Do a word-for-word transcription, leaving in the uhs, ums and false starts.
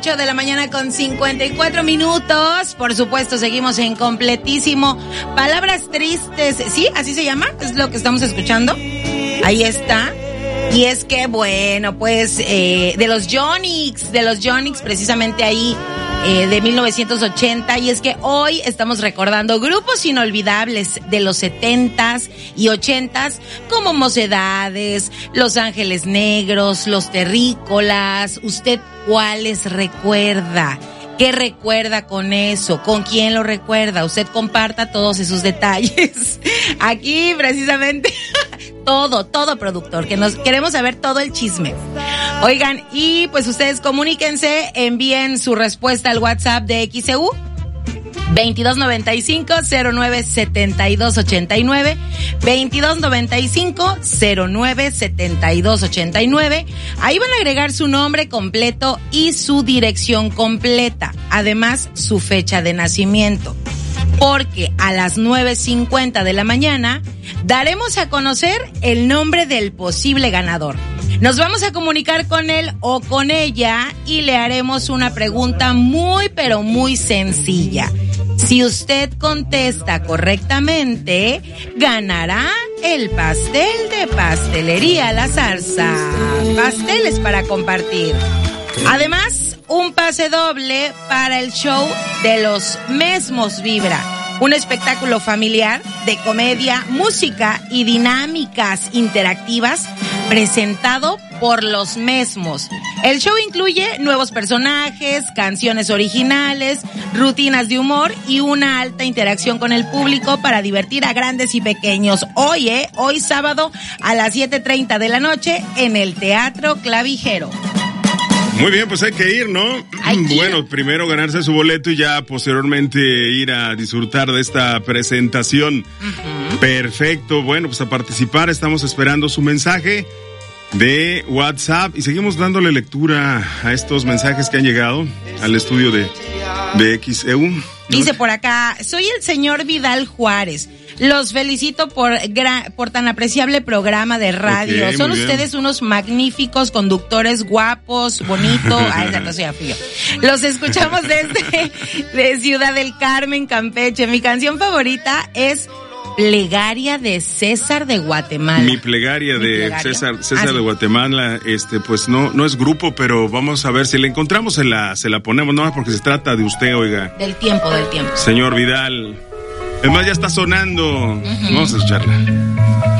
ocho de la mañana con cincuenta y cuatro minutos. Por supuesto, seguimos en completísimo. Palabras tristes, ¿sí? ¿Así se llama? ¿Es lo que estamos escuchando? Ahí está. Y es que, bueno, pues, eh, de los Yonix, de los Yonix, precisamente ahí, eh, de mil novecientos ochenta, y es que hoy estamos recordando grupos inolvidables de los setentas y ochentas, como Mocedades, Los Ángeles Negros, Los Terrícolas. ¿Usted cuáles recuerda? ¿Qué recuerda con eso? ¿Con quién lo recuerda? Usted comparta todos esos detalles. Aquí, precisamente, todo, todo, productor, que nos queremos saber todo el chisme. Oigan, y pues ustedes comuníquense, envíen su respuesta al WhatsApp de X E U. veintidós noventa y cinco cero nueve setenta y dos ochenta y nueve, veintidós noventa y cinco cero nueve setenta y dos ochenta y nueve. Ahí van a agregar su nombre completo y su dirección completa, además su fecha de nacimiento, porque a las nueve cincuenta de la mañana daremos a conocer el nombre del posible ganador. Nos vamos a comunicar con él o con ella y le haremos una pregunta muy pero muy sencilla. Si usted contesta correctamente, ganará el pastel de Pastelería La Zarza. Pasteles para compartir. Además, un pase doble para el show de Los Mesmos Vibra. Un espectáculo familiar de comedia, música y dinámicas interactivas presentado por Los Mesmos. El show incluye nuevos personajes, canciones originales, rutinas de humor y una alta interacción con el público para divertir a grandes y pequeños. Hoy, eh, hoy sábado a las siete treinta de la noche en el Teatro Clavijero. Muy bien, pues hay que ir, ¿no? Bueno, primero ganarse su boleto y ya posteriormente ir a disfrutar de esta presentación. Uh-huh. Perfecto, bueno, pues a participar, estamos esperando su mensaje de WhatsApp y seguimos dándole lectura a estos mensajes que han llegado al estudio de, de X E U, ¿no? Dice por acá, soy el señor Vidal Juárez. Los felicito por gra- por tan apreciable programa de radio. Okay, son ustedes bien. Unos magníficos conductores, guapos, bonitos. Ay, esa no soy yo. Los escuchamos desde de Ciudad del Carmen, Campeche. Mi canción favorita es Plegaria de César de Guatemala. Mi plegaria Mi de plegaria. César, César ah, de Guatemala, este, pues no, no es grupo, pero vamos a ver si la encontramos, se la, se la ponemos, no, porque se trata de usted, oiga. Del tiempo, del tiempo. Señor Vidal. Es más, ya está sonando. Uh-huh. Vamos a escucharla.